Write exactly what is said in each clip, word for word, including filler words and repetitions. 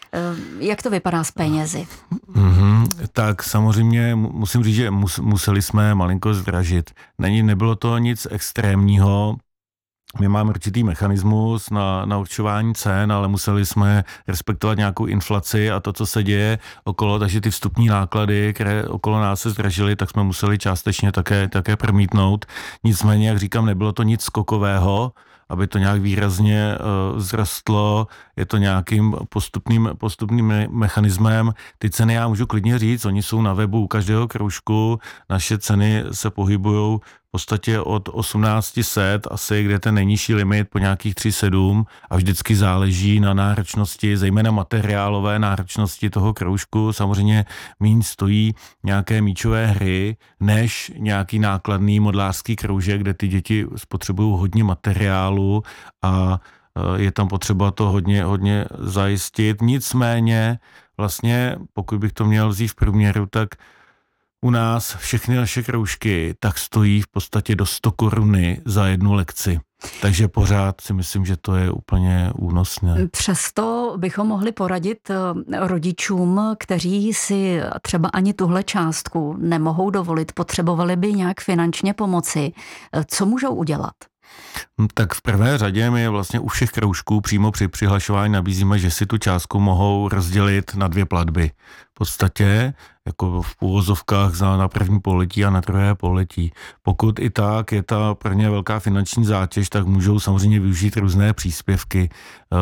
Jak to vypadá s penězi? Mm-hmm. Tak samozřejmě musím říct, že mus, museli jsme malinko zdražit. Není, nebylo to nic extrémního. My máme určitý mechanismus na, na určování cen, ale museli jsme respektovat nějakou inflaci a to, co se děje okolo, takže ty vstupní náklady, které okolo nás se zdražily, tak jsme museli částečně také, také promítnout. Nicméně, jak říkám, nebylo to nic skokového, aby to nějak výrazně uh, vzrostlo, je to nějakým postupným, postupným me- mechanismem. Ty ceny já můžu klidně říct, oni jsou na webu u každého kroužku, naše ceny se pohybují v podstatě od osmnáct set asi, kde ten nejnižší limit po nějakých tři sedm a vždycky záleží na náročnosti, zejména materiálové náročnosti toho kroužku. Samozřejmě míň stojí nějaké míčové hry, než nějaký nákladný modlářský kroužek, kde ty děti spotřebují hodně materiálu a je tam potřeba to hodně, hodně zajistit. Nicméně vlastně, pokud bych to měl vzít v průměru, tak u nás všechny naše kroužky tak stojí v podstatě do sto koruny za jednu lekci. Takže pořád si myslím, že to je úplně únosné. Přesto bychom mohli poradit rodičům, kteří si třeba ani tuhle částku nemohou dovolit, potřebovali by nějak finančně pomoci. Co můžou udělat? Tak v prvé řadě my vlastně u všech kroužků přímo při přihlašování nabízíme, že si tu částku mohou rozdělit na dvě platby. V podstatě jako v úvozovkách na první pololetí a na druhé pololetí. Pokud i tak je ta pro ně velká finanční zátěž, tak můžou samozřejmě využít různé příspěvky.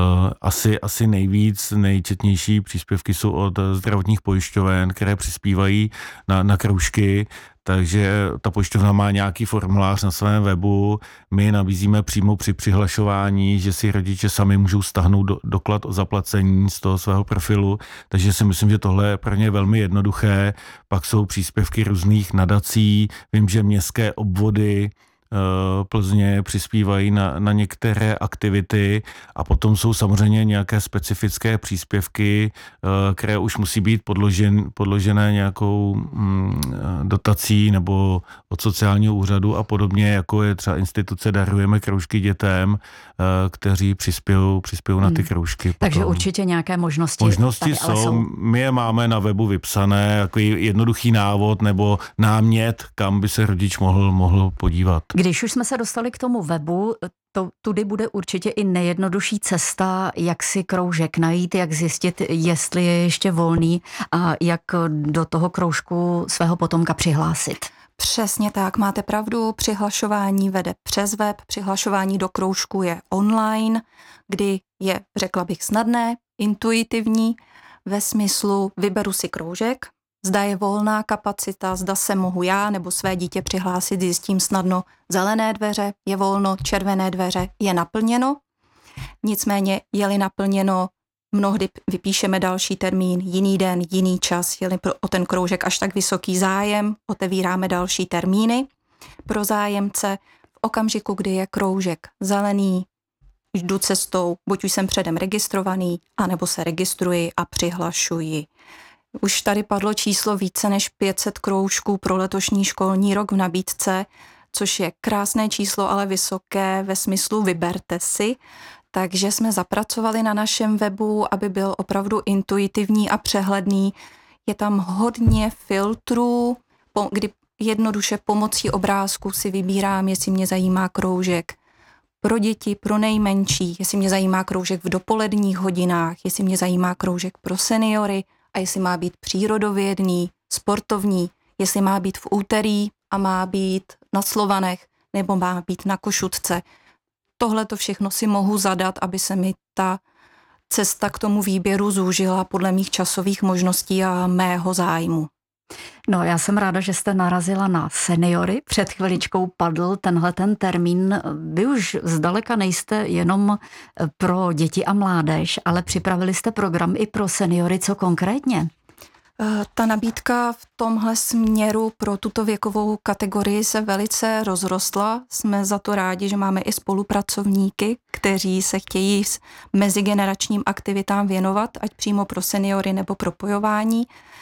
Asi, asi nejvíc, nejčetnější příspěvky jsou od zdravotních pojišťoven, které přispívají na, na kroužky. Takže ta pojišťovna má nějaký formulář na svém webu, my nabízíme přímo při přihlašování, že si rodiče sami můžou stáhnout do, doklad o zaplacení z toho svého profilu, takže si myslím, že tohle je pro ně velmi jednoduché. Pak jsou příspěvky různých nadací, vím, že městské obvody Plzně přispívají na, na některé aktivity a potom jsou samozřejmě nějaké specifické příspěvky, které už musí být podložen, podložené nějakou mm, dotací nebo od sociálního úřadu a podobně, jako je třeba instituce Darujeme kroužky dětem, kteří přispějí, přispějí na ty kroužky. Potom. Takže určitě nějaké možnosti. Možnosti jsou, jsou, my je máme na webu vypsané, jako jednoduchý návod nebo námět, kam by se rodič mohl, mohl podívat. Když už jsme se dostali k tomu webu, to, tudy bude určitě i nejjednodušší cesta, jak si kroužek najít, jak zjistit, jestli je ještě volný a jak do toho kroužku svého potomka přihlásit. Přesně tak, máte pravdu, přihlašování vede přes web, přihlašování do kroužku je online, kdy je, řekla bych, snadné, intuitivní, ve smyslu vyberu si kroužek, zda je volná kapacita, zda se mohu já nebo své dítě přihlásit, zjistím snadno zelené dveře, je volno, červené dveře, je naplněno. Nicméně je-li naplněno, mnohdy vypíšeme další termín, jiný den, jiný čas, je-li o ten kroužek až tak vysoký zájem, otevíráme další termíny. Pro zájemce v okamžiku, kdy je kroužek zelený, jdu cestou, buď už jsem předem registrovaný, anebo se registruji a přihlašuji. Už tady padlo číslo více než pět set kroužků pro letošní školní rok v nabídce, což je krásné číslo, ale vysoké ve smyslu vyberte si. Takže jsme zapracovali na našem webu, aby byl opravdu intuitivní a přehledný. Je tam hodně filtrů, kdy jednoduše pomocí obrázku si vybírám, jestli mě zajímá kroužek pro děti, pro nejmenší, jestli mě zajímá kroužek v dopoledních hodinách, jestli mě zajímá kroužek pro seniory a jestli má být přírodovědný, sportovní, jestli má být v úterý a má být na Slovanech nebo má být na Košutce. Tohle to všechno si mohu zadat, aby se mi ta cesta k tomu výběru zúžila podle mých časových možností a mého zájmu. No, já jsem ráda, že jste narazila na seniory. Před chviličkou padl tenhle ten termín. Vy už zdaleka nejste jenom pro děti a mládež, ale připravili jste program i pro seniory. Co konkrétně? Ta nabídka v tomhle směru pro tuto věkovou kategorii se velice rozrostla. Jsme za to rádi, že máme i spolupracovníky, kteří se chtějí s mezigeneračním aktivitám věnovat, ať přímo pro seniory nebo propojování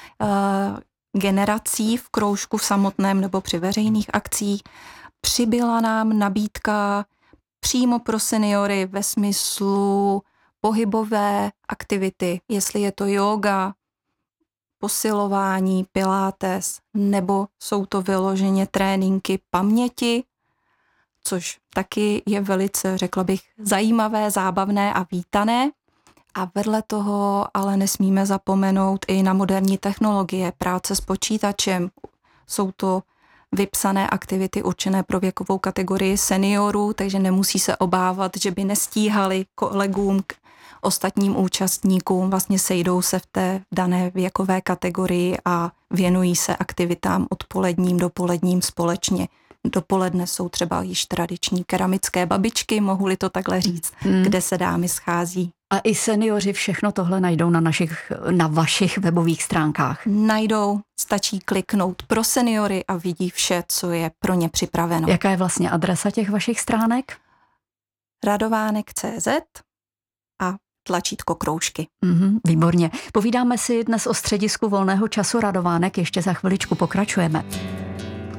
generací v kroužku v samotném nebo při veřejných akcích. Přibyla nám nabídka přímo pro seniory ve smyslu pohybové aktivity, jestli je to yoga, posilování, pilates, nebo jsou to vyloženě tréninky paměti, což taky je velice, řekla bych, zajímavé, zábavné a vítané. A vedle toho ale nesmíme zapomenout i na moderní technologie, práce s počítačem. Jsou to vypsané aktivity určené pro věkovou kategorii seniorů, takže nemusí se obávat, že by nestíhali kolegům, k ostatním účastníkům, vlastně sejdou se v té dané věkové kategorii a věnují se aktivitám odpoledním, dopoledním společně. Dopoledne jsou třeba již tradiční keramické babičky, mohu-li to takhle říct, hmm. kde se dámy schází. A i seniori všechno tohle najdou na, našich, na vašich webových stránkách? Najdou, stačí kliknout pro seniory a vidí vše, co je pro ně připraveno. Jaká je vlastně adresa těch vašich stránek? radovánek tečka cé zet a tlačítko kroužky. Mm-hmm, výborně. Povídáme si dnes o středisku volného času Radovánek, ještě za chviličku pokračujeme.